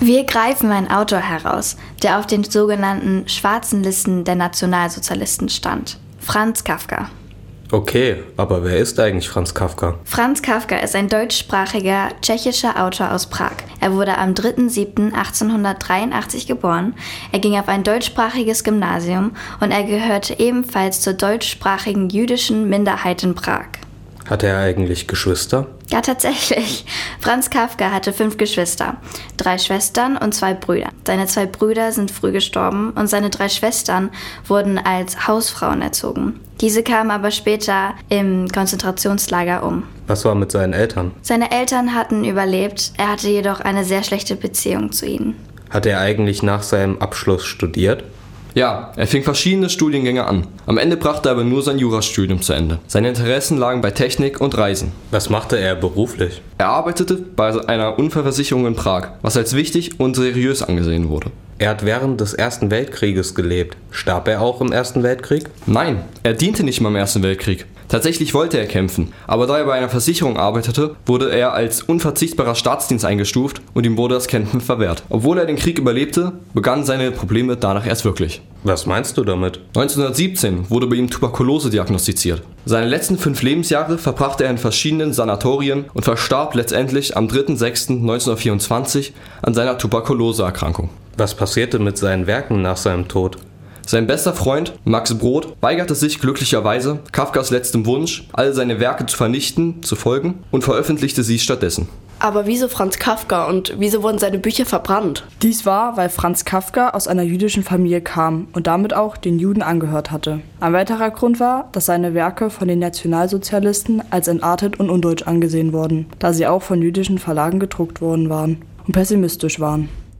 Wir greifen einen Autor heraus, der auf den sogenannten schwarzen Listen der Nationalsozialisten stand. Franz Kafka. Okay, aber wer ist eigentlich Franz Kafka? Franz Kafka ist ein deutschsprachiger tschechischer Autor aus Prag. Er wurde am 3.7.1883 geboren, er ging auf ein deutschsprachiges Gymnasium und er gehörte ebenfalls zur deutschsprachigen jüdischen Minderheit in Prag. Hat er eigentlich Geschwister? Ja, tatsächlich. Franz Kafka hatte 5 Geschwister, 3 Schwestern und 2 Brüder. Seine 2 Brüder sind früh gestorben und seine 3 Schwestern wurden als Hausfrauen erzogen. Diese kamen aber später im Konzentrationslager um. Was war mit seinen Eltern? Seine Eltern hatten überlebt, er hatte jedoch eine sehr schlechte Beziehung zu ihnen. Hat er eigentlich nach seinem Abschluss studiert? Ja, er fing verschiedene Studiengänge an. Am Ende brachte er aber nur sein Jurastudium zu Ende. Seine Interessen lagen bei Technik und Reisen. Was machte er beruflich? Er arbeitete bei einer Unfallversicherung in Prag, was als wichtig und seriös angesehen wurde. Er hat während des Ersten Weltkrieges gelebt. Starb er auch im Ersten Weltkrieg? Nein, er diente nicht mal im Ersten Weltkrieg. Tatsächlich wollte er kämpfen, aber da er bei einer Versicherung arbeitete, wurde er als unverzichtbarer Staatsdienst eingestuft und ihm wurde das Kämpfen verwehrt. Obwohl er den Krieg überlebte, begannen seine Probleme danach erst wirklich. Was meinst du damit? 1917 wurde bei ihm Tuberkulose diagnostiziert. Seine letzten 5 Lebensjahre verbrachte er in verschiedenen Sanatorien und verstarb letztendlich am 3.6.1924 an seiner Tuberkuloseerkrankung. Was passierte mit seinen Werken nach seinem Tod? Sein bester Freund, Max Brod, weigerte sich glücklicherweise, Kafkas letztem Wunsch, all seine Werke zu vernichten, zu folgen und veröffentlichte sie stattdessen. Aber wieso Franz Kafka und wieso wurden seine Bücher verbrannt? Dies war, weil Franz Kafka aus einer jüdischen Familie kam und damit auch den Juden angehört hatte. Ein weiterer Grund war, dass seine Werke von den Nationalsozialisten als entartet und undeutsch angesehen wurden, da sie auch von jüdischen Verlagen gedruckt worden waren und pessimistisch waren.